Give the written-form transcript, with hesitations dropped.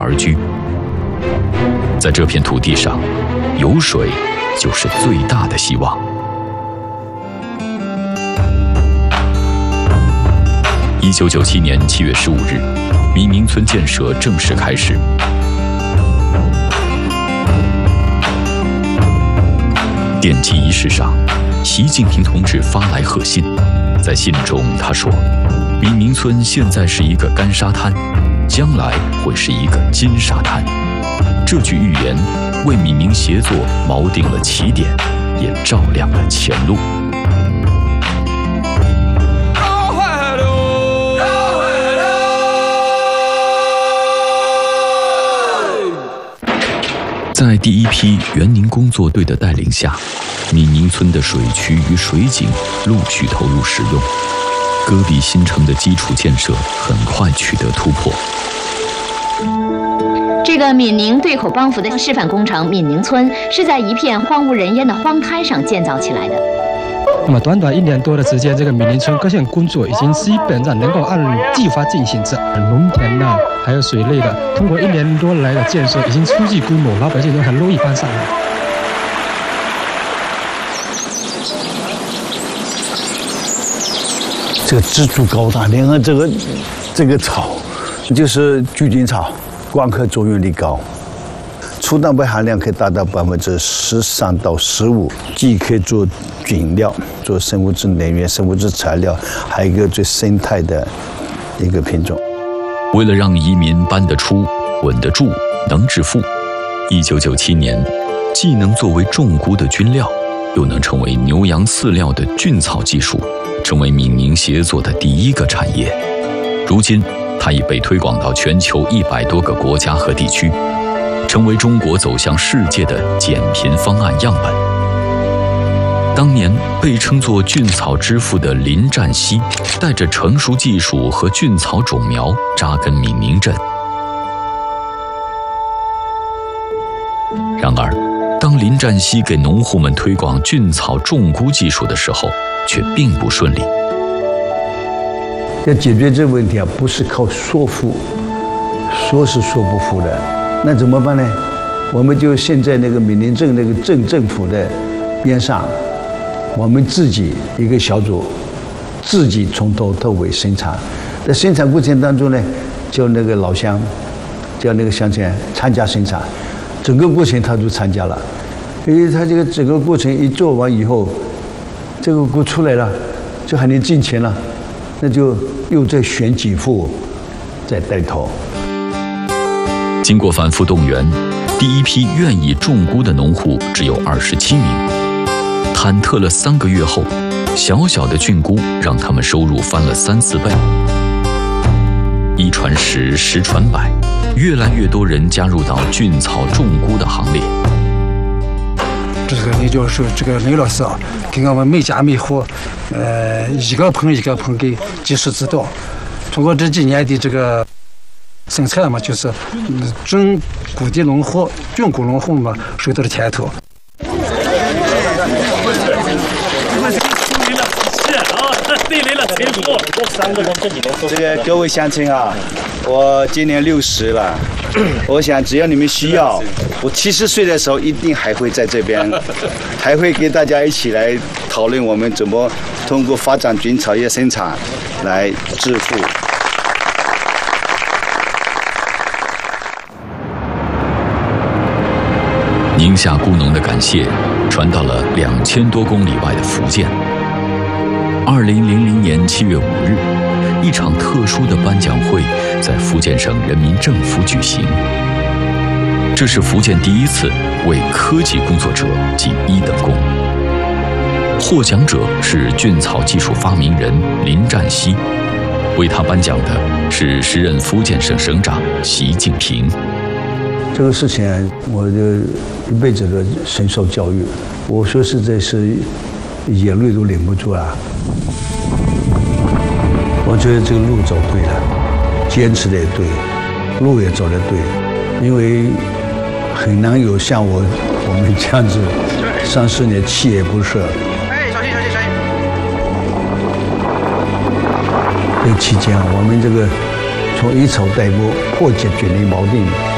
而居。在这片土地上，有水就是最大的希望。1997年7月15日，闽宁村建设正式开始。奠基仪式上，习近平同志发来贺信，在信中他说：“闽宁村现在是一个干沙滩，将来会是一个金沙滩。”这句预言为闽宁协作锚定了起点，也照亮了前路。在第一批园林工作队的带领下，闽宁村的水渠与水井陆续投入使用，戈壁新城的基础建设很快取得突破。 这个闽宁对口帮扶的示范工程闽宁村是在一片荒无人烟的荒滩上建造起来的。 那么短短1年多的时间，这个闽宁村各项工作已经基本上能够按计划进行着。农田呐，还有水利的，通过1年多来的建设，已经初具规模，老百姓都很乐意帮上来。 这个植株高大，连看这个草，就是菊荆草，光合作用力高。粗蛋白含量可以达到13%到15%，既可以做菌料、做生物质能源、生物质材料，还有一个最生态的一个品种。 为了让移民搬得出、稳得住、能致富，1997年，既能作为种菇的菌料，又能成为牛羊饲料的菌草技术，成为闽宁协作的第一个产业。如今，它已被推广到全球100多个国家和地区。成为中国走向世界的减贫方案样本。当年被称作菌草之父的林占西，带着成熟技术和菌草种苗扎根闽宁镇。然而，当林占西给农户们推广菌草种菇技术的时候，却并不顺利。 要解决这个问题啊，不是靠说服，说是说不服的。那怎么办呢？我们就现在那个闽宁镇那个镇政府的边上，我们自己一个小组，自己从头到尾生产。在生产过程当中呢，叫那个老乡，叫那个乡亲参加生产，整个过程他都参加了。因为他这个整个过程一做完以后，这个菇出来了，就还能挣钱了，那就又在选几户，在带头。 经过反复动员，第一批愿意种菇的农户只有27名。忐忑了3个月后，小小的菌菇让他们收入翻了3、4倍。1传10，10传100，越来越多人加入到菌草种菇的行列。 这个你就是这个雷老师啊，给我们每家每户，一个棚一个棚给及时指导。通过这几年的这个生产嘛，就是种菇的农户、菌菇农户嘛，受到了甜头。 这个各位乡亲啊，我今年60了，我想只要你们需要，我70岁的时候一定还会在这边，还会给大家一起来讨论我们怎么通过发展菌草业生产来致富。 宁夏菇农的感谢传到了2000多公里外的福建。2000年7月5日，一场特殊的颁奖会在福建省人民政府举行。这是福建第一次为科技工作者记1等功。获奖者是菌草技术发明人林占西，为他颁奖的是时任福建省省长习近平。 这个事情，我就一辈子的深受教育。我说实在是眼泪都忍不住了。我觉得这个路走对了，坚持的也对，路也走得对，因为很难有像我们这样子30年锲而不舍。小心！这期间，我们这个从一草带播破解决决离矛盾。